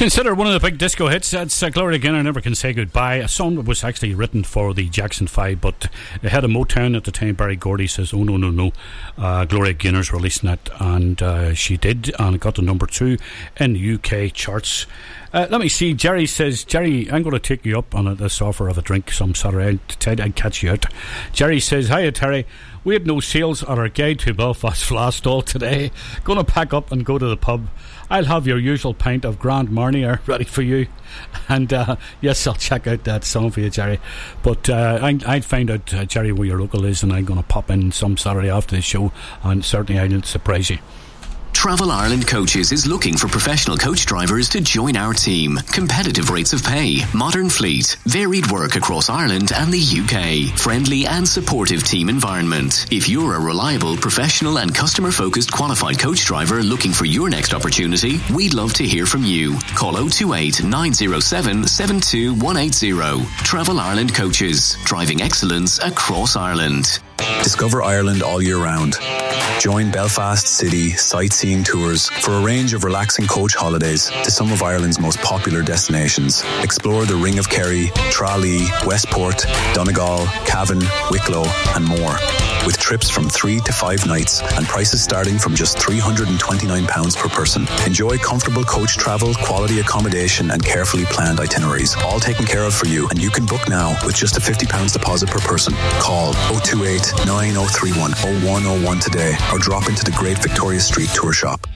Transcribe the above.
Considered one of the big disco hits. That's Gloria Gaynor, Never Can Say Goodbye. A song that was actually written for the Jackson 5, but it had a Motown at the time. Barry Gordy says, oh no, Gloria Gaynor's releasing it, and she did, and it got to number 2 in the UK charts. Let me see. Jerry says, Jerry, I'm going to take you up on this offer of a drink some Saturday. Ted, I'd catch you out. Jerry says, hiya Terry, we had no sales at our Guide to Belfast Flask stall today. Going to pack up and go to the pub. I'll have your usual pint of Grand Marnier ready for you. And yes, I'll check out that song for you, Jerry. But I'd find out, Jerry, where your local is, and I'm going to pop in some Saturday after the show, and certainly I'll surprise you. Travel Ireland Coaches is looking for professional coach drivers to join our team. Competitive rates of pay, modern fleet, varied work across Ireland and the UK, friendly and supportive team environment. If you're a reliable, professional and customer-focused qualified coach driver looking for your next opportunity, we'd love to hear from you. Call 028 907 72180. Travel Ireland Coaches, driving excellence across Ireland. Discover Ireland all year round. Join Belfast City sightseeing tours for a range of relaxing coach holidays to some of Ireland's most popular destinations. Explore the Ring of Kerry, Tralee, Westport, Donegal, Cavan, Wicklow and more. With trips from 3 to 5 nights and prices starting from just £329 per person. Enjoy comfortable coach travel, quality accommodation and carefully planned itineraries. All taken care of for you, and you can book now with just a £50 deposit per person. Call 028 9031 0101 today or drop into the Great Victoria Street Tour Shop.